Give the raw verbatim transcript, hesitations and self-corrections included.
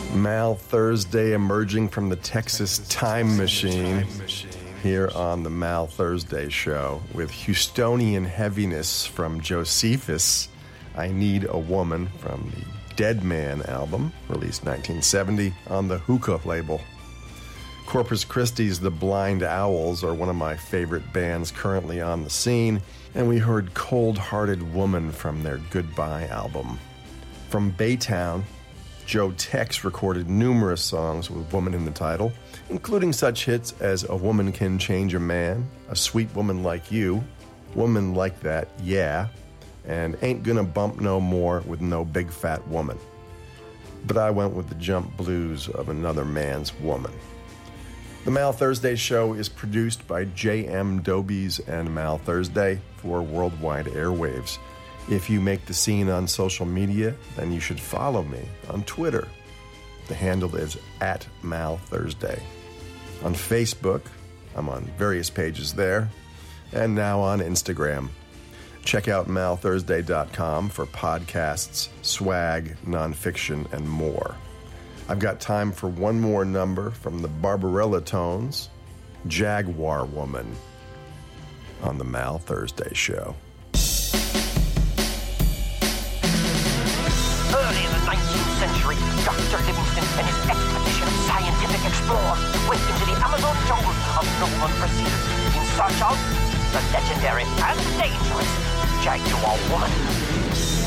Mal Thursday emerging from the Texas Time Machine here on the Mal Thursday Show with Houstonian heaviness from Josephus, I Need a Woman from the Dead Man album, released nineteen seventy on the Hookah label. Corpus Christi's The Blind Owls are one of my favorite bands currently on the scene, and we heard Cold Hearted Woman from their Goodbye album. From Baytown, Joe Tex recorded numerous songs with woman in the title, including such hits as A Woman Can Change a Man, A Sweet Woman Like You, Woman Like That, Yeah, and Ain't Gonna Bump No More with No Big Fat Woman. But I went with the jump blues of Another Man's Woman. The Mal Thursday Show is produced by J M Dobies and Mal Thursday for Worldwide Airwaves. If you make the scene on social media, then you should follow me on Twitter. The handle is at Mal Thursday. On Facebook, I'm on various pages there, and now on Instagram. Check out mal thursday dot com for podcasts, swag, nonfiction, and more. I've got time for one more number from the Barbarella Tones, Jaguar Woman, on the Mal Thursday Show. Early in the nineteenth century, Doctor Livingstone and his expedition of scientific explorers went into the Amazon jungle of northern Brazil in search of the legendary and dangerous Jaguar Woman.